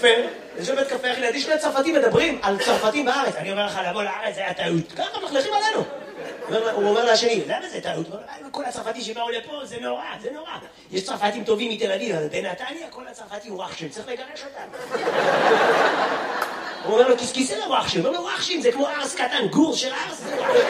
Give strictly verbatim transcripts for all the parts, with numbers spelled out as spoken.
קפה, יושב בבית קפה, אחי, לידי שני צרפתים מדברים על צרפתים בארץ. אני אומר לך, לבוא לארץ זה היה טעות. ככה מלכלכים עלינו. הוא אומר לשני, למה זה טעות? כל הצרפתים שבאו לפה זה נורא, זה נורא. יש צרפתים טובים מתל אביב, אבל בנתניה כל הצרפתים וואחשים, צריך לגרש אותם. הוא אומר לו, כיסכיסי לוואחשים, הוא אומר לו, וואחשים זה כמו ארס קטן, גור של ארס זה וואחשים.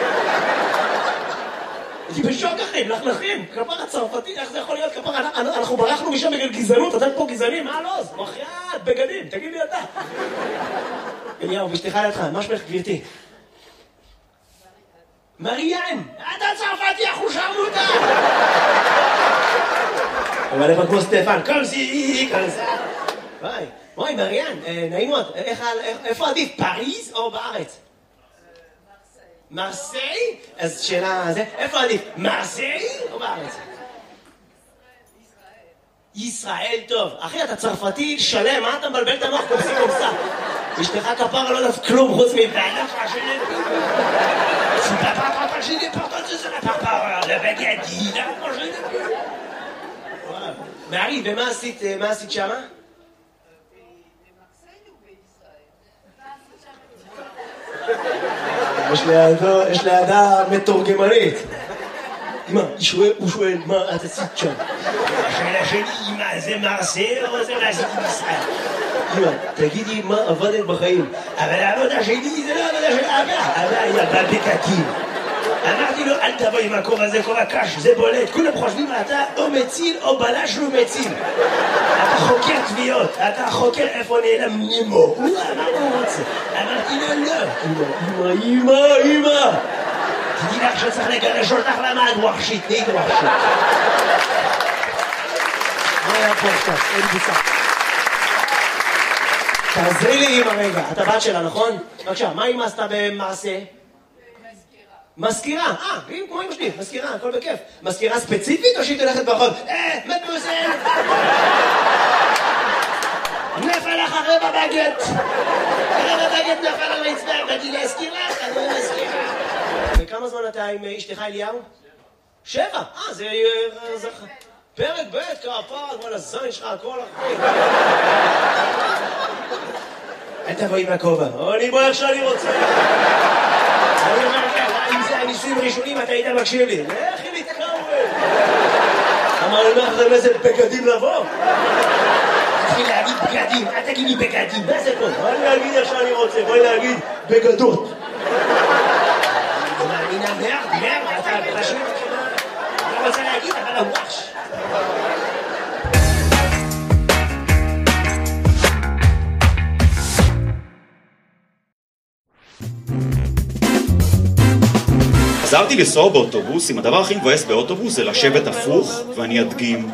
אני בשוק אחרי, מלכלכים, כפר הצרפתי, איך זה יכול להיות כפר? אנחנו ברחנו משם בגלל גזענות, אתם פה גזענים, מה לא? מחיית, בגדים, תגיד לי אתה. אליהו, אשתך לידך, מה שמך גברתי? מריאן, אתה צרפתי, אנחנו שרמוטה! אבל איפה כמו סטפן, כל זי, כל זה. וואי, וואי, מריאן, נעים מאוד, איפה עדיף, פריז או בארץ? מרסיי? אז שאלה, איפה עדיף, מרסיי או בארץ? ישראל טוב. אחי, אתה צרפתי שלם, מה אתה מבלבל את המוח קופסי קופסה? אשתך כפרה לא יודעת כלום חוץ מבעלך השני. סופר שני פרטות שזה לפרפרה, לבגדי, למה שני? מארי, ומה עשית, מה עשית שמה? יש לידה מתורגמנית. אמא, הוא שואל, מה את עשית שם? השאלה שלי, אמא, זה מרסיי או זה מה עשיתי בישראל? אמא, תגידי מה עבדת בחיים. אבל העבודה שלי זה לא עבודה של אבא. אבא היה בבקקים. אמרתי לו, אל תבוא עם הכובע הזה, כובע קש, זה בולט. כולם חושבים, אתה או מציל או בלש לא מציל. אתה חוקר תביעות, אתה חוקר איפה נעלם נימו. הוא אמר מה הוא רוצה. אמרתי לו, לא. אמא, אמא, אמא. תדעי לך שצריך לגרש אותך למה את וואחשית, נהיית וואחשית. מה היה פה עכשיו? אין בוצה. תעזרי לי אמא רגע, את הבת שלה, נכון? בבקשה, מה אמא עשתה במעשה? מזכירה, אה, כמו אמא שלי, מזכירה, הכל בכיף. מזכירה ספציפית או שהיא תלכת ברחוב? אה, מדמוזל! נפל לך רבע בגט! רבע בגט נפל על רצפה, באתי להזכיר לך, אני מזכירה. וכמה זמן אתה עם אשתך אליהו? שבע, אה, זה... פרק ב' כפר, כל הזין שלך, הכל אחרי. אל תבואי מהכובע, אני בוא איך שאני רוצה. אני אומר לך, אם זה הניסויים הראשונים, אתה היית מקשיב לי. לכי להתקרב. אמר לי, מה אחרי איזה בגדים לבוא? תתחיל להגיד בגדים, אל תגיד לי בגדים, מה זה פה? בואי להגיד איך שאני רוצה, בואי להגיד בגדות. אני נאמר, נאמר, אתה פשוט... אני רוצה להגיד, אבל הוואש. חזרתי לנסוע באוטובוסים, הדבר הכי מבאס באוטובוס זה לשבת הפוך, ואני אדגים.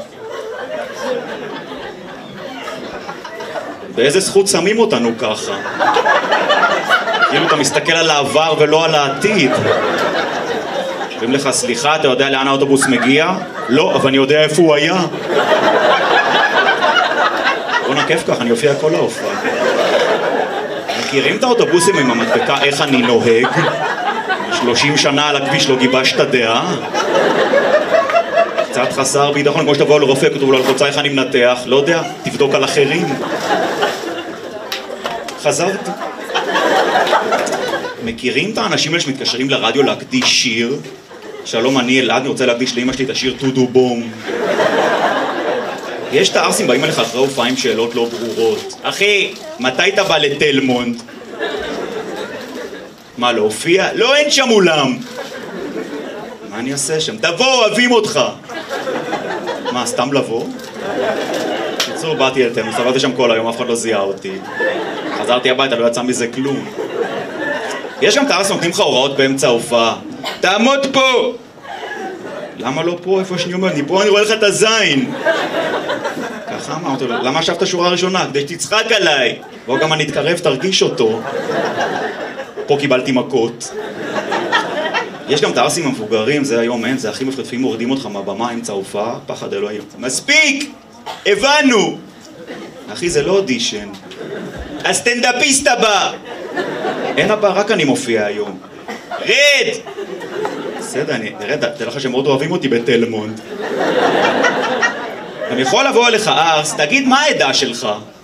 באיזה זכות שמים אותנו ככה? כאילו אתה מסתכל על העבר ולא על העתיד. אומרים לך, סליחה, אתה יודע לאן האוטובוס מגיע? לא, אבל אני יודע איפה הוא היה. בוא נקף ככה, אני אופיע כל ההופעה. מכירים את האוטובוסים עם המדבקה איך אני נוהג? שלושים שנה על הכביש לא גיבשת דעה? קצת חסר ביטחון, כמו שתבוא לרופא, כתוב לו על חוצה איך אני מנתח, לא יודע, תבדוק על אחרים. חזרתי. מכירים את האנשים האלה שמתקשרים לרדיו להקדיש שיר? שלום, אני אלעד, אני רוצה להקדיש לאמא שלי את השיר טודו בום. יש את הארסים באים אליך אחרי הופעה עם שאלות לא ברורות. אחי, מתי אתה בא לתלמונד? מה, להופיע? לא, אין שם אולם. מה אני אעשה שם? תבוא, אוהבים אותך. מה, סתם לבוא? קיצור, באתי אל תלמונד, סבלתי שם כל היום, אף אחד לא זיהה אותי. חזרתי הביתה, לא יצא מזה כלום. יש גם תארס נותנים לך הוראות באמצע ההופעה. תעמוד פה! למה לא פה? איפה שאני אומר? אני פה, אני רואה לך את הזין. ככה אמרתי לו, למה ישבת שורה ראשונה? כדי שתצחק עליי. בוא גם אני אתקרב, תרגיש אותו. פה קיבלתי מכות. יש גם תארסים המבוגרים, זה היום אין, זה הכי מפחדים, מורדים אותך מהבמה אמצע ההופעה, פחד אלוהים. מספיק! הבנו! אחי, זה לא אודישן. הסטנדאפיסט הבא! אין הבא, רק אני מופיע היום. רד! בסדר, אני... רד, תראה לך שהם מאוד אוהבים אותי בתלמונד. אני יכול לבוא אליך ארס, תגיד מה העדה שלך?